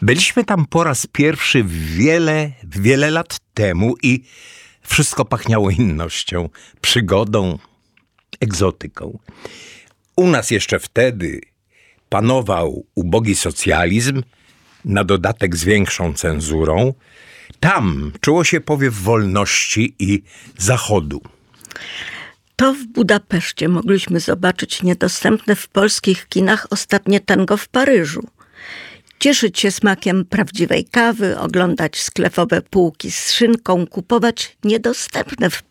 Byliśmy tam po raz pierwszy wiele lat temu i wszystko pachniało innością, przygodą, egzotyką. U nas jeszcze wtedy panował ubogi socjalizm, na dodatek z większą cenzurą. Tam czuło się powiew wolności i zachodu. To w Budapeszcie mogliśmy zobaczyć niedostępne w polskich kinach ostatnie tango w Paryżu. Cieszyć się smakiem prawdziwej kawy, oglądać sklepowe półki z szynką, kupować niedostępne w